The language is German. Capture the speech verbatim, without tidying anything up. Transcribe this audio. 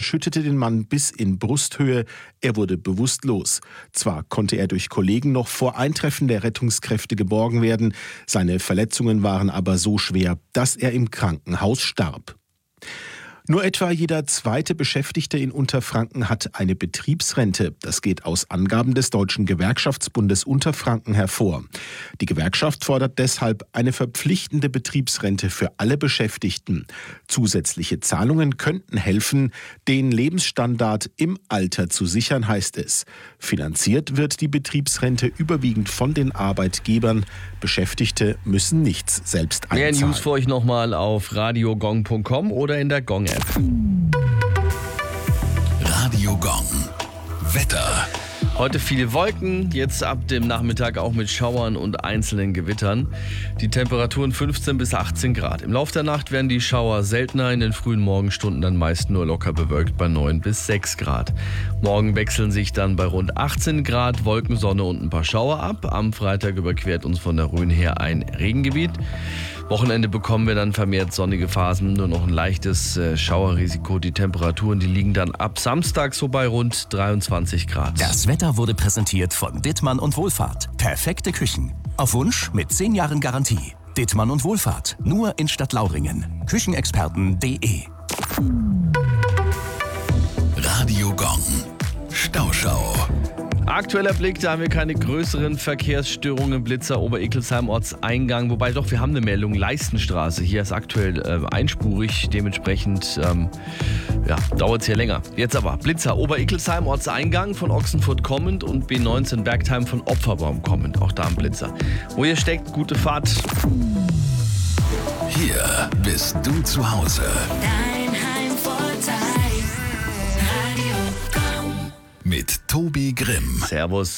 überschüttete den Mann bis in Brusthöhe. Er wurde bewusstlos. Zwar konnte er durch Kollegen noch vor Eintreffen der Rettungskräfte geborgen werden, seine Verletzungen waren aber so schwer, dass er im Krankenhaus starb. Nur etwa jeder zweite Beschäftigte in Unterfranken hat eine Betriebsrente. Das geht aus Angaben des Deutschen Gewerkschaftsbundes Unterfranken hervor. Die Gewerkschaft fordert deshalb eine verpflichtende Betriebsrente für alle Beschäftigten. Zusätzliche Zahlungen könnten helfen, den Lebensstandard im Alter zu sichern, heißt es. Finanziert wird die Betriebsrente überwiegend von den Arbeitgebern. Beschäftigte müssen nichts selbst einzahlen. Mehr News für euch nochmal auf radiogong punkt com oder in der Gong-App. Radio Gong. Wetter. Heute viele Wolken, jetzt ab dem Nachmittag auch mit Schauern und einzelnen Gewittern. Die Temperaturen fünfzehn bis achtzehn Grad. Im Laufe der Nacht werden die Schauer seltener, in den frühen Morgenstunden dann meist nur locker bewölkt bei neun bis sechs Grad. Morgen wechseln sich dann bei rund achtzehn Grad Wolken, Sonne und ein paar Schauer ab. Am Freitag überquert uns von der Rhön her ein Regengebiet. Wochenende bekommen wir dann vermehrt sonnige Phasen, nur noch ein leichtes äh, Schauerrisiko. Die Temperaturen, die liegen dann ab Samstag so bei rund dreiundzwanzig Grad. Das Wetter wurde präsentiert von Dittmann und Wohlfahrt. Perfekte Küchen. Auf Wunsch mit zehn Jahren Garantie. Dittmann und Wohlfahrt. Nur in Stadtlauringen. Küchenexperten punkt de. Radio Gong. Stauschau. Aktueller Blick, da haben wir keine größeren Verkehrsstörungen. Blitzer Ober-Eckelsheim Ortseingang. Wobei doch, wir haben eine Meldung. Leistenstraße. Hier ist aktuell äh, einspurig. Dementsprechend ähm, ja, dauert es hier länger. Jetzt aber Blitzer Ober-Eckelsheim Ortseingang von Ochsenfurt kommend und B neunzehn Bergheim von Opferbaum kommend. Auch da ein Blitzer. Wo ihr steckt, gute Fahrt. Hier bist du zu Hause. Dein Heimvorteil. Radio Gong. Mit Tobi Grimm. Servus.